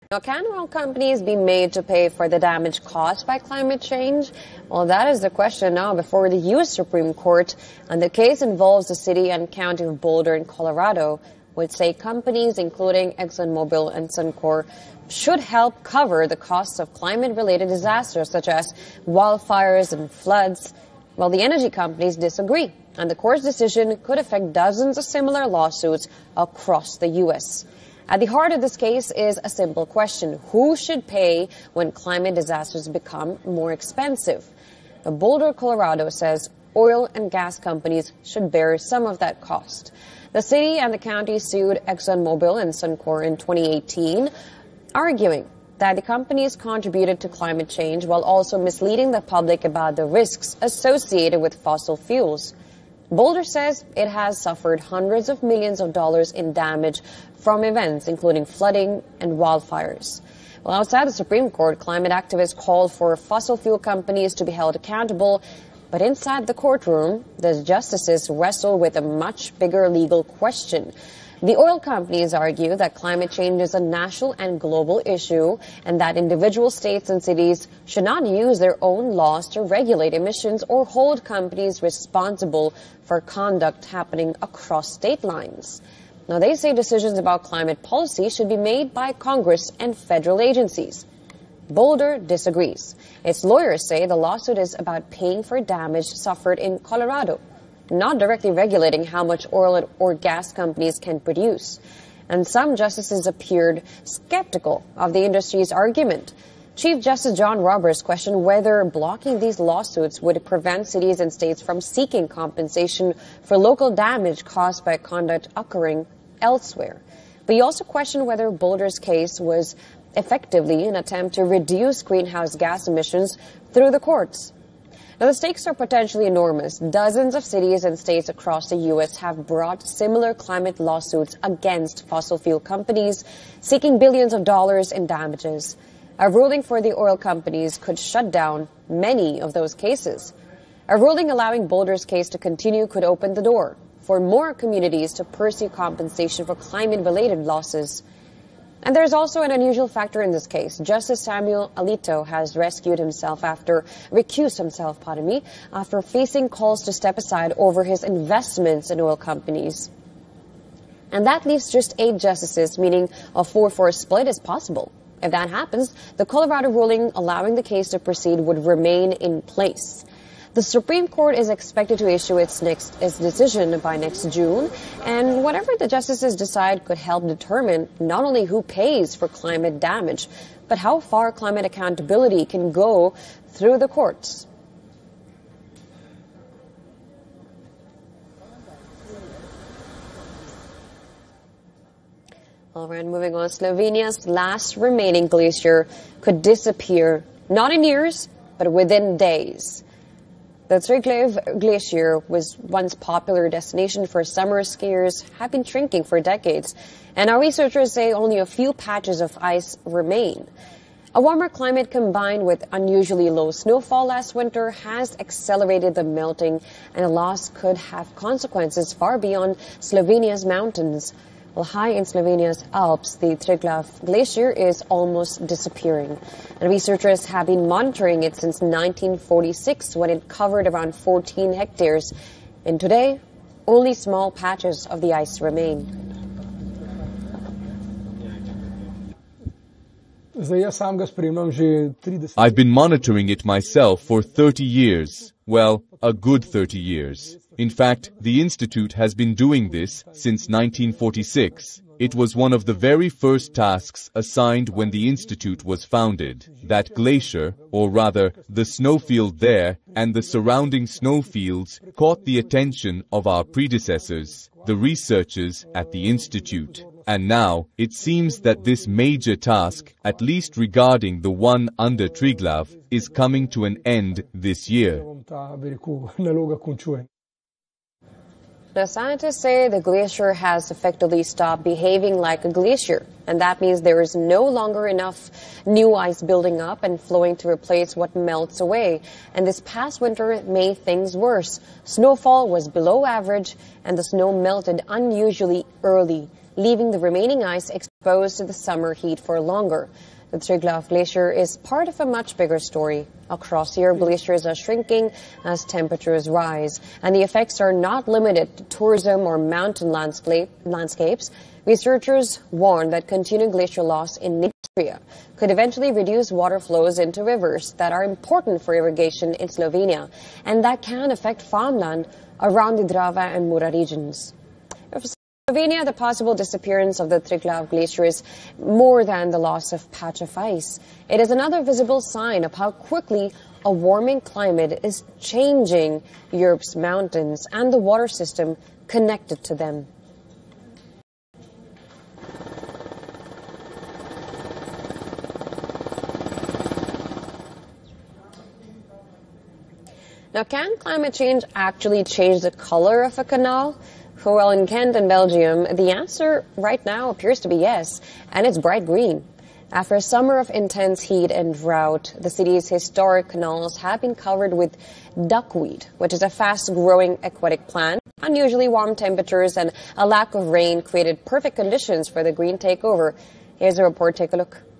Now, can oil companies be made to pay for the damage caused by climate change? Well, that is the question now before the U.S. Supreme Court. And the case involves the city and county of Boulder in Colorado, which say companies including ExxonMobil and Suncor should help cover the costs of climate-related disasters such as wildfires and floods. Well, the energy companies disagree, and the court's decision could affect dozens of similar lawsuits across the U.S. At the heart of this case is a simple question: who should pay when climate disasters become more expensive? The Boulder, Colorado says oil and gas companies should bear some of that cost. The city and the county sued ExxonMobil and Suncor in 2018, arguing that the companies contributed to climate change while also misleading the public about the risks associated with fossil fuels. Boulder says it has suffered hundreds of millions of dollars in damage from events including flooding and wildfires. Well, outside the Supreme Court, climate activists called for fossil fuel companies to be held accountable. But inside the courtroom, the justices wrestle with a much bigger legal question. The oil companies argue that climate change is a national and global issue and that individual states and cities should not use their own laws to regulate emissions or hold companies responsible for conduct happening across state lines. Now, they say decisions about climate policy should be made by Congress and federal agencies. Boulder disagrees. Its lawyers say the lawsuit is about paying for damage suffered in Colorado, not directly regulating how much oil or gas companies can produce. And some justices appeared skeptical of the industry's argument. Chief Justice John Roberts questioned whether blocking these lawsuits would prevent cities and states from seeking compensation for local damage caused by conduct occurring elsewhere. But he also questioned whether Boulder's case was effectively an attempt to reduce greenhouse gas emissions through the courts. Now, the stakes are potentially enormous. Dozens of cities and states across the U.S. have brought similar climate lawsuits against fossil fuel companies, seeking billions of dollars in damages. A ruling for the oil companies could shut down many of those cases. A ruling allowing Boulder's case to continue could open the door for more communities to pursue compensation for climate-related losses. And there's also an unusual factor in this case. Justice Samuel Alito has recused himself after facing calls to step aside over his investments in oil companies. And that leaves just 8 justices, meaning a 4-4 split is possible. If that happens, the Colorado ruling allowing the case to proceed would remain in place. The Supreme Court is expected to issue its decision by next June, and whatever the justices decide could help determine not only who pays for climate damage, but how far climate accountability can go through the courts. All right, moving on. Slovenia's last remaining glacier could disappear, not in years, but within days. The Triglav Glacier was once a popular destination for summer skiers, have been shrinking for decades, and our researchers say only a few patches of ice remain. A warmer climate combined with unusually low snowfall last winter has accelerated the melting, and a loss could have consequences far beyond Slovenia's mountains. Well, high in Slovenia's Alps, the Triglav Glacier is almost disappearing. And researchers have been monitoring it since 1946 when it covered around 14 hectares. And today, only small patches of the ice remain. I've been monitoring it myself for 30 years. Well, a good 30 years. In fact, the Institute has been doing this since 1946. It was one of the very first tasks assigned when the Institute was founded. That glacier, or rather, the snowfield there and the surrounding snowfields, caught the attention of our predecessors, the researchers at the Institute. And now, it seems that this major task, at least regarding the one under Triglav, is coming to an end this year. Now, scientists say the glacier has effectively stopped behaving like a glacier, and that means there is no longer enough new ice building up and flowing to replace what melts away. And this past winter made things worse. Snowfall was below average, and the snow melted unusually early. leaving the remaining ice exposed to the summer heat for longer. The Triglav Glacier is part of a much bigger story. Across Europe, glaciers are shrinking as temperatures rise, and the effects are not limited to tourism or mountain landscapes. Researchers warn that continued glacial loss in Austria could eventually reduce water flows into rivers that are important for irrigation in Slovenia, and that can affect farmland around the Drava and Mura regions. For Slovenia, the possible disappearance of the Triglav Glacier is more than the loss of patch of ice. It is another visible sign of how quickly a warming climate is changing Europe's mountains and the water system connected to them. Now, can climate change actually change the color of a canal? Well, in Kent and Belgium, the answer right now appears to be yes, and it's bright green. After a summer of intense heat and drought, the city's historic canals have been covered with duckweed, which is a fast-growing aquatic plant. Unusually warm temperatures and a lack of rain created perfect conditions for the green takeover. Here's a report. Take a look.